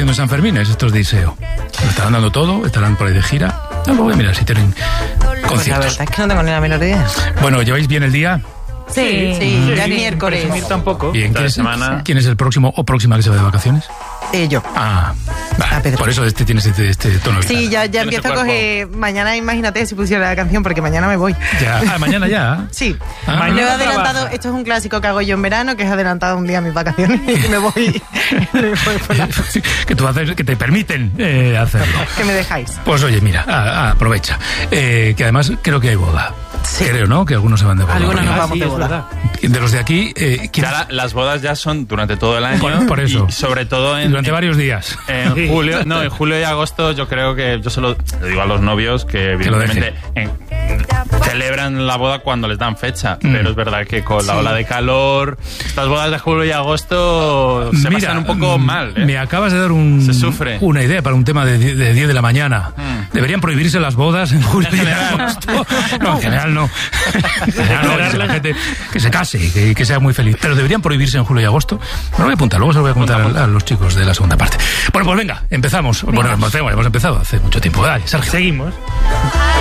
haciendo en San Fermín? Estos de Iseo. Lo estarán dando todo, estarán por ahí de gira. No, voy a mirar si tienen Pues la conciertos. verdad es que no tengo ni la menor idea. Bueno, ¿lleváis bien el día? Sí, ya es miércoles. Presumir tampoco. Bien, Esta semana. ¿quién es el próximo o próxima que se va de vacaciones? Yo. Ah, vale, Pedro. por eso tienes este tono vital. Sí, ya empiezo a coger. Mañana, imagínate si pusiera la canción, porque mañana me voy. Ya, mañana ya. Sí. Ah. Lo he Mañana adelantado. trabaja. Esto es un clásico que hago yo en verano, que es adelantado un día mis vacaciones y me voy. Que tú haces, que te permiten hacerlo. Que me dejáis. Pues oye, mira, aprovecha. Que además creo que hay boda. Sí. Creo, ¿no? Que algunos se van de boda. Algunos Porque nos vamos sí, de es boda. verdad. de los de aquí, ¿quién- Ya las bodas ya son durante todo el año. Por eso. Y sobre todo durante varios días. en julio. No, en julio y agosto yo creo que yo le digo a los novios que Que lo evidentemente celebran la boda cuando les dan fecha. Pero es verdad que con la ola de calor, estas bodas de julio y agosto se pasan un poco mal. Me acabas de dar Se sufre. una idea para un tema de 10 de la mañana. Deberían prohibirse las bodas en julio y agosto. No, en general no. En general no, que la gente que se case, que sea muy feliz. Pero deberían prohibirse en julio y agosto. Me lo voy a apuntar, luego se lo voy a contar a los chicos de la segunda parte. Bueno, pues venga, empezamos. Bueno, hemos empezado hace mucho tiempo. Dale, Sergio. Seguimos.